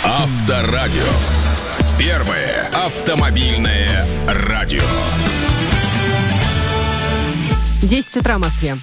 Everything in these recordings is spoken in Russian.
Авторадио. Первое автомобильное радио. 10 утра в Москве.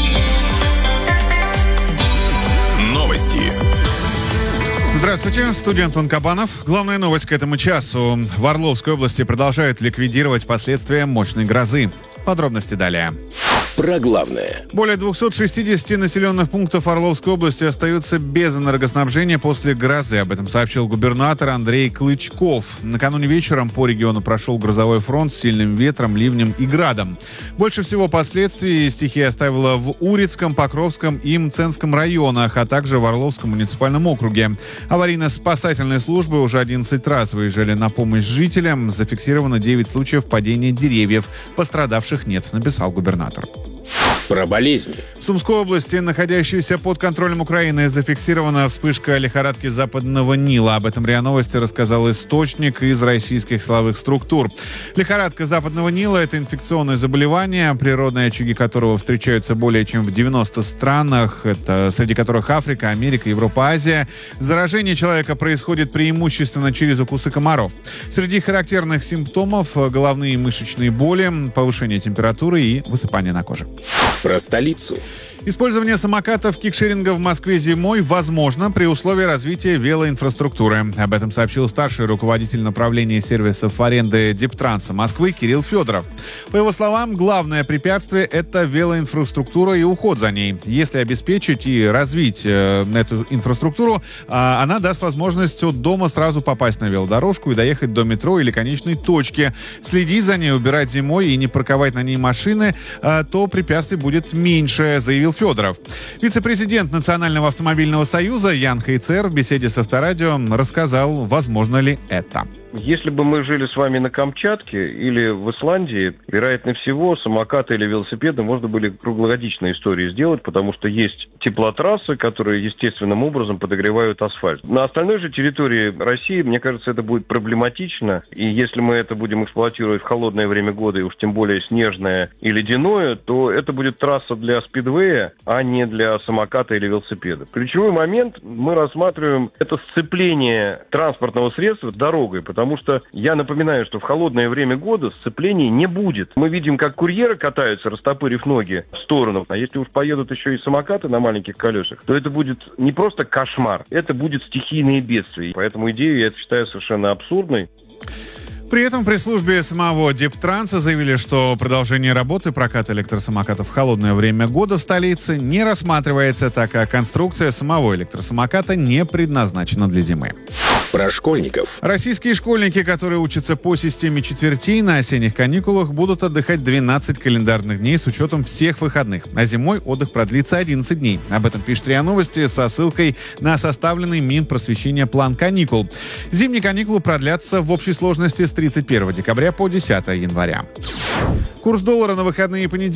Новости. Здравствуйте, в студии Антон Кабанов. Главная новость к этому часу. В Орловской области продолжают ликвидировать последствия мощной грозы. Подробности далее. Про главное. Более 260 населенных пунктов Орловской области остаются без энергоснабжения после грозы. Об этом сообщил губернатор Андрей Клычков. Накануне вечером по региону прошел грозовой фронт с сильным ветром, ливнем и градом. Больше всего последствий стихия оставила в Урицком, Покровском и Мценском районах, а также в Орловском муниципальном округе. Аварийно-спасательные службы уже 11 раз выезжали на помощь жителям. Зафиксировано 9 случаев падения деревьев. Пострадавших нет, написал губернатор. Про болезни. В Сумской области, находящейся под контролем Украины, зафиксирована вспышка лихорадки Западного Нила. Об этом РИА Новости рассказал источник из российских силовых структур. Лихорадка Западного Нила – это инфекционное заболевание, природные очаги которого встречаются более чем в 90 странах, это среди которых Африка, Америка, Европа, Азия. Заражение человека происходит преимущественно через укусы комаров. Среди характерных симптомов – головные и мышечные боли, повышение температуры и высыпание на коже. Про столицу. Использование самокатов кикшеринга в Москве зимой возможно при условии развития велоинфраструктуры. Об этом сообщил старший руководитель направления сервисов аренды Диптранса Москвы Кирилл Федоров. По его словам, главное препятствие – это велоинфраструктура и уход за ней. Если обеспечить и развить эту инфраструктуру, она даст возможность от дома сразу попасть на велодорожку и доехать до метро или конечной точки. Следить за ней, убирать зимой и не парковать на ней машины, то препятствий будет меньше, заявил Федоров. Вице-президент Национального автомобильного союза Ян Хайцер в беседе с Авторадио рассказал, возможно ли это. Если бы мы жили с вами на Камчатке или в Исландии, вероятно всего, самокаты или велосипеды можно были круглогодичной историей сделать, потому что есть теплотрассы, которые естественным образом подогревают асфальт. На остальной же территории России, мне кажется, это будет проблематично, и если мы это будем эксплуатировать в холодное время года, и уж тем более снежное и ледяное, то это будет трасса для спидвея, а не для самоката или велосипеда. Ключевой момент мы рассматриваем это сцепление транспортного средства с дорогой, потому что я напоминаю, что в холодное время года сцепления не будет. Мы видим, как курьеры катаются, растопырив ноги в сторону. А если уж поедут еще и самокаты на маленьких колесах, то это будет не просто кошмар, это будет стихийное бедствие. Поэтому идею я считаю совершенно абсурдной. При этом при службе самого Диптранса заявили, что продолжение работы проката электросамокатов в холодное время года в столице не рассматривается, так как конструкция самого электросамоката не предназначена для зимы. Про школьников. Российские школьники, которые учатся по системе четвертей, на осенних каникулах будут отдыхать 12 календарных дней с учетом всех выходных. А зимой отдых продлится 11 дней. Об этом пишет РИА Новости со ссылкой на составленный Минпросвещения план каникул. Зимние каникулы продлятся в общей сложности с 31 декабря по 10 января. Курс доллара на выходные и понедельник